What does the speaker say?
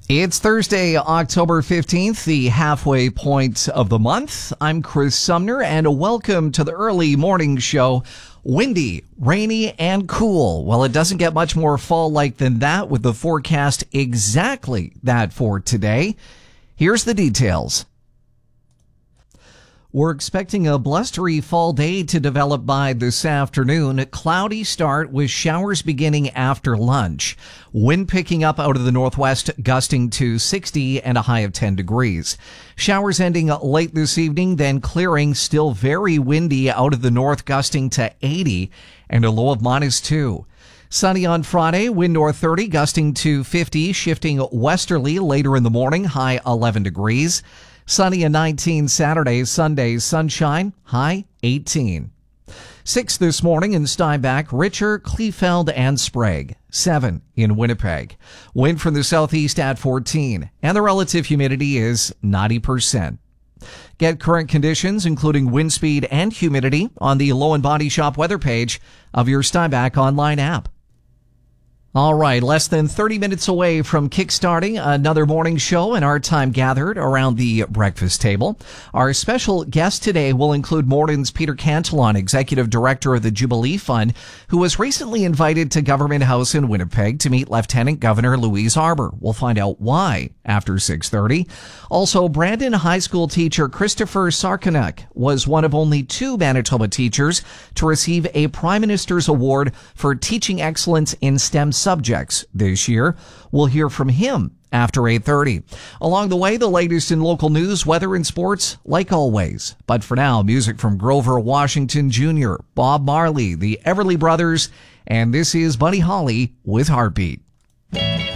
It's Thursday, October 15th, the halfway point of the month. I'm Chris Sumner, and welcome to the early morning show. Windy, rainy, and cool. Well, it doesn't get much more fall-like than that, with the forecast exactly that for today. Here's the details. We're expecting a blustery fall day to develop by this afternoon. A cloudy start with showers beginning after lunch. Wind picking up out of the northwest, gusting to 60 and a high of 10 degrees. Showers ending late this evening, then clearing, still very windy out of the north, gusting to 80 and a low of -2. Sunny on Friday, wind north 30, gusting to 50, shifting westerly later in the morning, high 11 degrees. Sunny and 19 Saturday, Sunday, sunshine, high 18. 6 this morning in Steinbach, Richer, Kleefeld, and Sprague. 7 in Winnipeg. Wind from the southeast at 14, and the relative humidity is 90%. Get current conditions, including wind speed and humidity, on the Low and Body Shop weather page of your Steinbach online app. All right, less than 30 minutes away from kickstarting another morning show and our time gathered around the breakfast table. Our special guest today will include Morden's Peter Cantillon, Executive Director of the Jubilee Fund, who was recently invited to Government House in Winnipeg to meet Lieutenant Governor Louise Arbour. We'll find out why after 6:30. Also, Brandon High School teacher Christopher Sarkanuck was one of only 2 Manitoba teachers to receive a Prime Minister's Award for teaching excellence in STEM subjects this year. We'll hear from him after 8:30. Along the way, the latest in local news, weather, and sports, like always. But for now, music from Grover Washington Jr., Bob Marley, the Everly Brothers, and this is Buddy Holly with Heartbeat.